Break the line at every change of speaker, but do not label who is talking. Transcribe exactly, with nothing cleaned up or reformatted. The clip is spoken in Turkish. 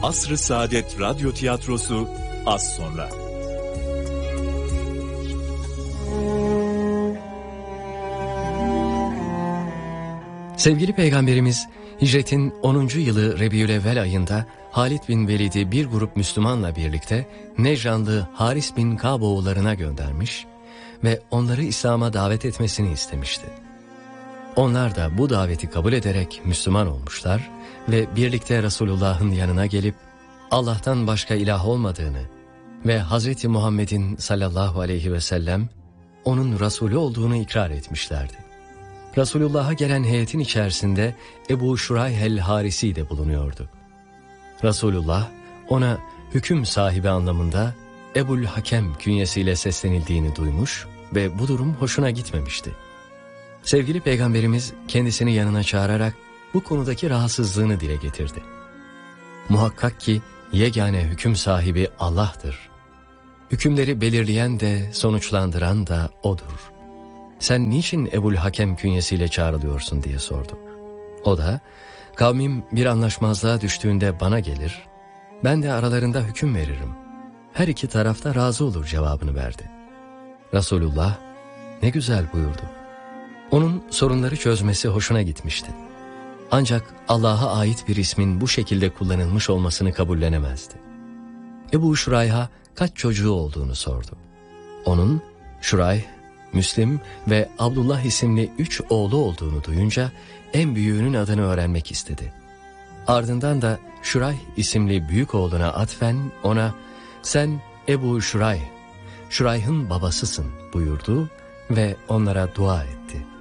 Asr-ı Saadet Radyo Tiyatrosu az sonra.
Sevgili Peygamberimiz hicretin onuncu yılı Rebiülevvel ayında Halid bin Velid'i bir grup Müslümanla birlikte Necranlı Haris bin Kaboğullarına göndermiş ve onları İslam'a davet etmesini istemişti. Onlar da bu daveti kabul ederek Müslüman olmuşlar ve birlikte Resulullah'ın yanına gelip Allah'tan başka ilah olmadığını ve Hazreti Muhammed'in sallallahu aleyhi ve sellem onun Resulü olduğunu ikrar etmişlerdi. Resulullah'a gelen heyetin içerisinde Ebu Şurayh el-Harisi de bulunuyordu. Resulullah ona hüküm sahibi anlamında Ebul Hakem künyesiyle seslenildiğini duymuş ve bu durum hoşuna gitmemişti. Sevgili Peygamberimiz kendisini yanına çağırarak bu konudaki rahatsızlığını dile getirdi. Muhakkak ki yegane hüküm sahibi Allah'tır. Hükümleri belirleyen de sonuçlandıran da O'dur. Sen niçin Ebul Hakem künyesiyle çağrılıyorsun diye sordu. O da kavmim bir anlaşmazlığa düştüğünde bana gelir, ben de aralarında hüküm veririm. Her iki taraf da razı olur cevabını verdi. Resulullah ne güzel buyurdu. Onun sorunları çözmesi hoşuna gitmişti. Ancak Allah'a ait bir ismin bu şekilde kullanılmış olmasını kabullenemezdi. Ebu Şurayh'a kaç çocuğu olduğunu sordu. Onun Şurayh, Müslim ve Abdullah isimli üç oğlu olduğunu duyunca en büyüğünün adını öğrenmek istedi. Ardından da Şurayh isimli büyük oğluna atfen ona sen Ebu Şurayh, Şurayh'ın babasısın buyurdu ve onlara dua etti.